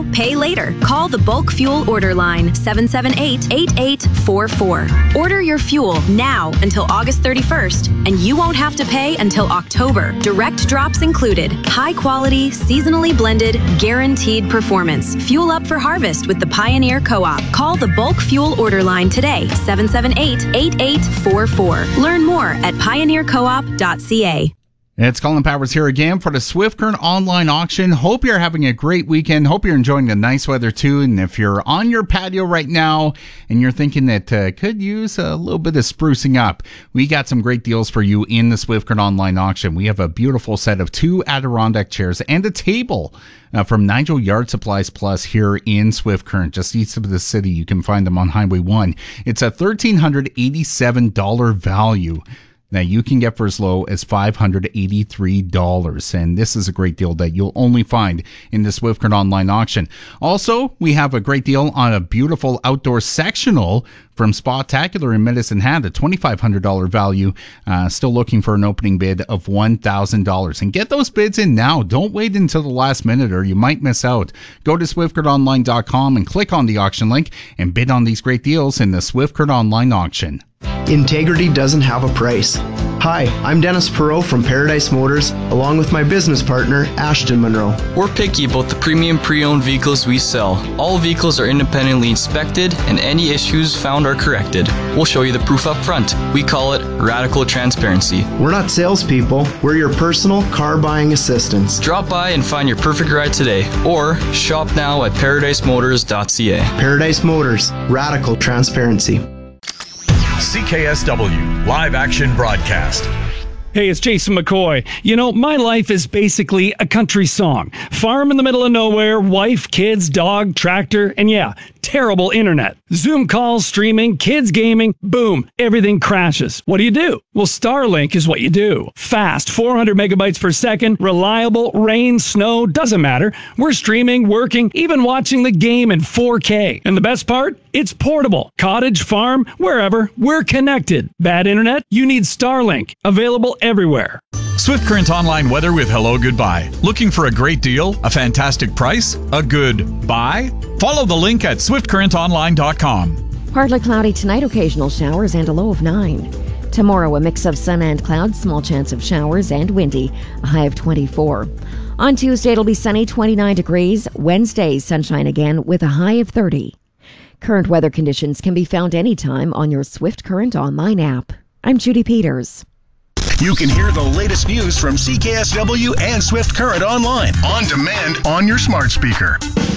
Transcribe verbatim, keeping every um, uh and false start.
now, pay later. Call the Bulk Fuel Order Line, seven seven eight, eight eight four four. Order your fuel now until August thirty-first, and you won't have to pay until October. Direct drops included. High quality, seasonally blended, guaranteed performance. Fuel up for harvest with the Pioneer Co-op. Call the Bulk Fuel Order Line today, seven seven eight, eight eight four four. Learn more at pioneer co op dot c a. It's Colin Powers here again for the Swift Current online auction. Hope you're having a great weekend. Hope you're enjoying the nice weather too. And if you're on your patio right now and you're thinking that uh, could use a little bit of sprucing up, we got some great deals for you in the Swift Current online auction. We have a beautiful set of two Adirondack chairs and a table uh, from Nigel Yard Supplies Plus here in Swift Current, just east of the city. You can find them on Highway one. It's a one thousand three hundred eighty-seven dollars value that you can get for as low as five hundred eighty-three dollars. And this is a great deal that you'll only find in the Swift Current online auction. Also, we have a great deal on a beautiful outdoor sectional from Spectacular in Medicine Hat, a two thousand five hundred dollars value. Uh, still looking for an opening bid of one thousand dollars. And get those bids in now. Don't wait until the last minute or you might miss out. Go to swift current online dot com and click on the auction link and bid on these great deals in the Swift Current online auction. Integrity doesn't have a price. Hi, I'm Dennis Perot from Paradise Motors, along with my business partner, Ashton Monroe. We're picky about the premium pre-owned vehicles we sell. All vehicles are independently inspected, and any issues found are corrected. We'll show you the proof up front. We call it radical transparency. We're not salespeople. We're your personal car buying assistants. Drop by and find your perfect ride today, or shop now at paradise motors dot c a. Paradise Motors, radical transparency. C K S W Live Action Broadcast. Hey, it's Jason McCoy. You know, my life is basically a country song. Farm in the middle of nowhere, wife, kids, dog, tractor, and yeah, terrible internet. Zoom calls, streaming, kids gaming, boom, everything crashes. What do you do? Well, Starlink is what you do. Fast, four hundred megabytes per second, reliable, rain, snow, doesn't matter. We're streaming, working, even watching the game in four K. And the best part? It's portable. Cottage, farm, wherever, we're connected. Bad internet? You need Starlink. Available everywhere. Swift Current online weather with Hello Goodbye. Looking for a great deal? A fantastic price? A good buy? Follow the link at swift current online dot com. Partly cloudy tonight, occasional showers and a low of nine. Tomorrow, a mix of sun and clouds, small chance of showers and windy, a high of twenty-four. On Tuesday, it'll be sunny, twenty-nine degrees. Wednesday, sunshine again with a high of thirty. Current weather conditions can be found anytime on your Swift Current online app. I'm Judy Peters. You can hear the latest news from C K S W and Swift Current online, on demand, on your smart speaker.